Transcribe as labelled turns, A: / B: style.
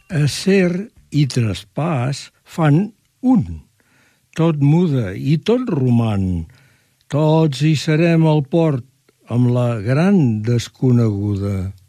A: Acer i traspàs fan un. Tot muda i tot roman. Tots hi serem al port amb la gran desconeguda.